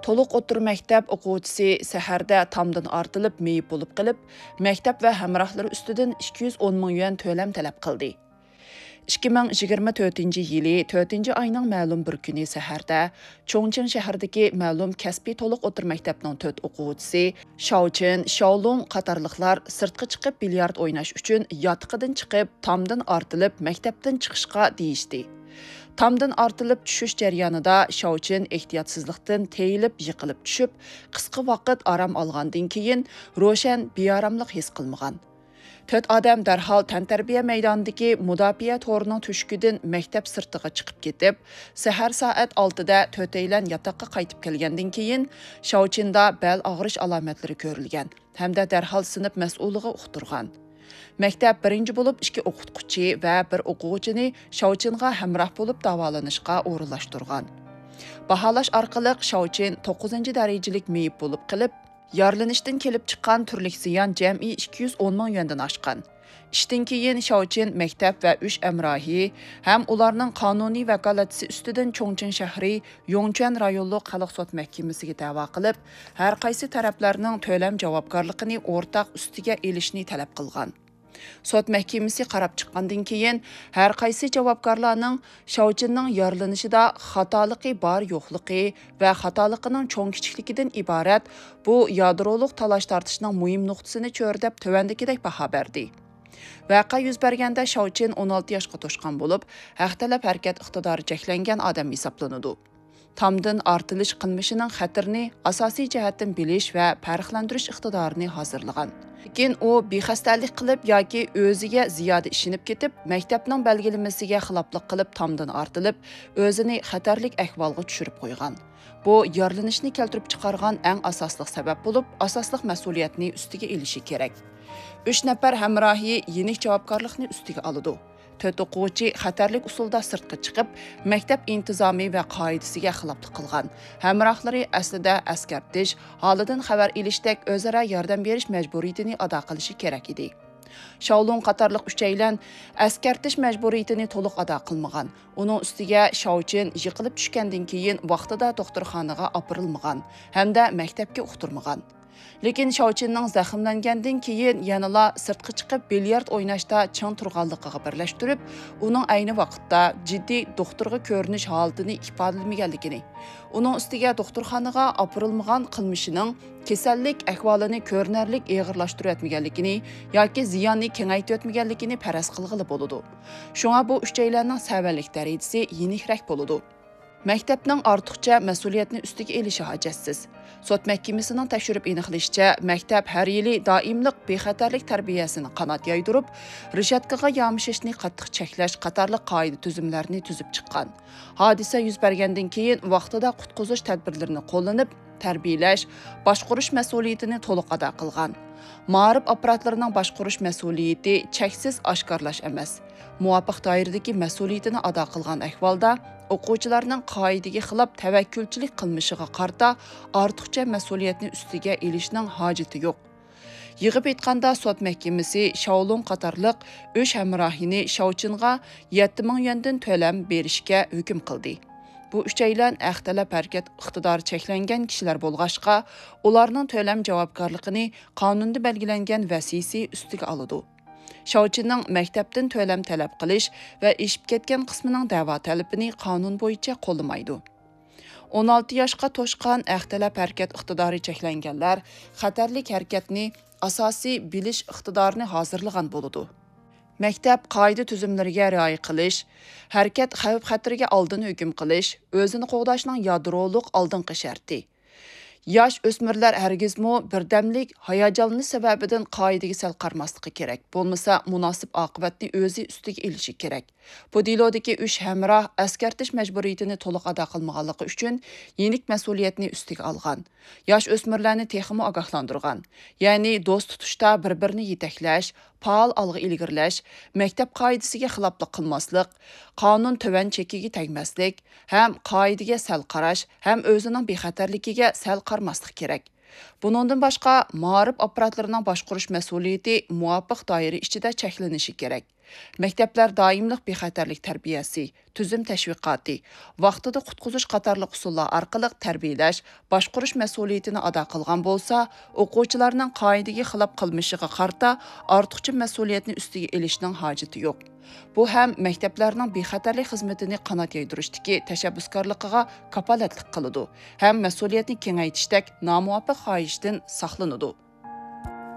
to'liq o'tir maktab o'quvchisi saharda tamdan ortilib meyib bo'lib qilib, maktab va hamrohlari ustidan 210 ming yuan to'lam talab qildi. 2024-yili 4-ayning ma'lum bir kuni saharda Chongqing shahridagi ma'lum kasbiy to'liq o'tir maktabning 4 o'quvchisi Shaochen, Shaolong qatorliqlar sirtqa chiqib bilyard o'ynash uchun yotiqidan chiqib, tamdan ortilib maktabdan chiqishga deyishdi. Tamdan ortilib tushish jarayonida Shaochen ehtiyotsizlikdan teyilib yiqilib tushib, qisqa vaqt orom olgandan keyin ro'shan beoromlik his qilmagan. 4 odam darhol tantarbiya maydonidagi mudofaa to'rining tushkidan maktab sirtiga chiqib ketib, sahar soat 6da 4aylan yotoqqa qaytib kelgandan keyin Shaochinda bel og'rish alomatlari ko'rilgan hamda darhol sinf mas'uliga uqtirgan. Maktab birinchi bo'lib 2 o'qituvchi va 1 o'quvchini Shaochinga hamroh bo'lib davolanishga o'rinlashtirgan. Baholash orqali Shaochin 9-darajalik meyib bo'lib qilib, yaralanishdan kelib chiqqan turlik ziyon jami 210 ming yuandan oshgan. Ishdan keyin Shaochin maktab va 3 amrohi ham ularning qonuniy vakolatchisi ustidan Chongqing shahri Yongchuan rayonlik xalq sud mahkamasiga da'vo qilib, har qaysi taraflarning to'lam javobgarligini o'rtaq ustiga elishni talab qilgan. Sud mahkamasi qarab chiqqandan keyin har qaysi javobgarlarning Shaochinning yaralanishida xatoligi bor yo'qligi va xatoligining cho'ng kichikligidan iborat bu yadroliq talash tortishning muhim nuqtasini cho'rdab tuvandagidek baho berdi. Vaqa yuz berganda Shaochin 16 yoshga to'shgan bo'lib, haqtalab harakat iqtidori cheklangan odam hisoblanadi. Tamdan ortilish qilmishining xatirini asosiy jihatdan bilish va farqlantirish iqtidorini hozirlagan. Lekin u bexastalik qilib yoki o'ziga ziyoda ishinib ketib, maktabning belgilamasiga xiloflik qilib tamdan ortilib, o'zini xatarlik ahvolga tushirib qo'ygan. Bu yaralanishni keltirib chiqargan eng asosli sabab bo'lib, asosli mas'uliyatni ustiga elishi kerak. 3 nafar hamrohi yenik javobgarlikni ustiga oladi. 4 o'quvchi xatarlik usulda sirtqa chiqib, maktab intizomi va qoidasiga xiloflik qilgan. Hamrohlari aslida askartish, holidan xabar ilishdek o'zaro yordam berish majburiyatini ado qilishi kerak edi. Shaolong qatorliq 3aylan askartish majburiyatini to'liq ado qilmagan. Uning ustiga Shaochin yiqilib tushgandan keyin vaqtida doktorxonaga opirilmagan hamda maktabga uqtirmagan. Lekin Shaochinning zaxmlangandan keyin yanala sirtqa chiqib bilyard o'ynashda chang turganligiga birlashtirib, uning ayni vaqtda jiddiy doktorga ko'rinish holatini ifodalamaganligini, uning ustiga doktorxonaga opirilmagan qilmishining kasallik ahvolini ko'rinarlik og'irlashtirib o'tmaganligini yoki ziyonni kengaytirib o'tmaganligini faraz qilg'ili bo'ladi. Shunga bu 3aylarning savallik darajasi yenikroq bo'ladi. Maktabning ortiqcha mas'uliyatni ustiga elishi hojatsiz. Sud mahkamasining tekshirib aniqlashicha, maktab har yili doimlik bexatarlik tarbiyasini qanot yaydirib, rishatkaga yomishishni qattiq cheklash qatorli qoida tuzumlarini tuzib chiqqan. Hodisa yuz bergandan keyin vaqtida qutqizish tadbirlarini qo'llanib, tarbiyalash, boshqarish mas'uliyatini to'liq ado qilgan. Ma'rif apparatlarining boshqarish mas'uliyati cheksiz oshkorlash emas, muvofiq doiradagi mas'uliyatini ado qilgan ahvolda o'quvchilarning qoidaga xilof tavakkulchilik qilmishiga qarta ortiqcha mas'uliyatni ustiga elishning hojati yo'q. Yig'ib aytganda sud mahkamasi Shaolong qatorliq 3 hamrohini Shaochinga 7 ming yuandan to'lam berishga hukm qildi. Bu 3aylan axtalab harakat iqtidori cheklangan kishilar bo'lg'ashqa, ularning to'lam javobgarligini qonunda belgilangan vasiysi ustiga oladi. Shaochinning maktabdan to'lam talab qilish va eshib ketgan qismining da'vo talabini qonun bo'yicha qo'llamaydi. 16 yoshga to'shgan axtalab harakat iqtidori cheklanganlar xatarlik harakatni asosiy bilish iqtidorini hozirlagan bo'ladi. Maktab qoida tuzumlariga rioya qilish, harakat xavf-xatariga oldin hukm qilish, o'zini qo'g'dashning yadroliq oldingi sharti. Yosh o'smirlar hargizmi birdamlik hayajonlanish sababidan qoidaga sal qarmasligi kerak. Bo'lmasa munosib oqibatni o'zi ustiga elishi kerak. Bu delodagi 3 hamroh askartish majburiyatini to'liq ado qilmaganligi uchun yenik mas'uliyatni ustiga olgan. Yosh o'smirlarni texmi ogohlantirgan. Ya'ni do'st tutishda bir-birini yetaklash, faol olg'a ilgirlash, maktab qoidasiga xiloflik qilmaslik, qonun tuvan chekiga tegmaslik, ham qoidaga sal qarash, ham o'zining bexatarligiga sal qarmaslik kerak. Buningdan boshqa ma'rif apparatlarining boshqarish mas'uliyati muvofiq doira ichida cheklanishi kerak. Maktablar doimlik bexatarlik tarbiyasi, tüzüm təşviqatı, vaqtida qutquzuş qatarlıq usullar orqali tarbiyalash, boshqarish mas'uliyatini ado qilgan bo'lsa, o'quvchilarning qoidaga xilof qilmishiga qarta ortiqcha mas'uliyatni ustiga elishning hojati yo'q. Bu ham maktablarning bexatarlik xizmatini qanot yaydirishdagi tashabbuskorligiga kapolatlik qiladi, ham mas'uliyatni kengaytirishdak nomuvofiq xohishdan saqlanadi.